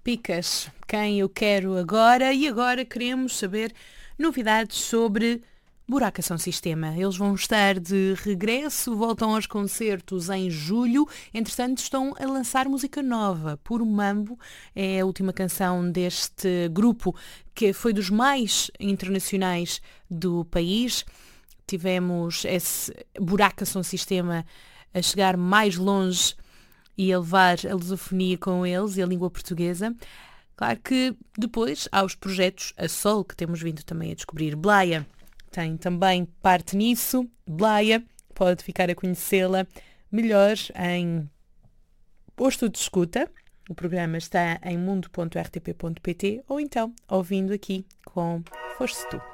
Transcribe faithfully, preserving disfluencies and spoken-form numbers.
Picas, quem eu quero agora, e agora queremos saber novidades sobre Buraca São Sistema. Eles vão estar de regresso, voltam aos concertos em julho, entretanto estão a lançar música nova. Puro Mambo é a última canção deste grupo, que foi dos mais internacionais do país. Tivemos esse Buraca São Sistema a chegar mais longe e a levar a lusofonia com eles e a língua portuguesa. Claro que depois há os projetos a Sol, que temos vindo também a descobrir. Blaia tem também parte nisso. Blaia, pode ficar a conhecê-la melhor em Posto de Escuta. O programa está em mundo ponto r t p ponto p t ou então ouvindo aqui com Foste Tu.